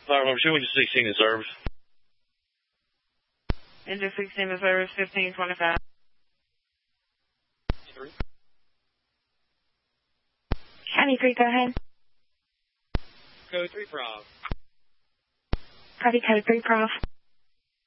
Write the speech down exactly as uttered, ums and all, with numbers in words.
Fire number two, engine sixteen in service. Engine sixteen in service, fifteen twenty-five. County three, go ahead. Code three, Prov. Copy, code three, Prof.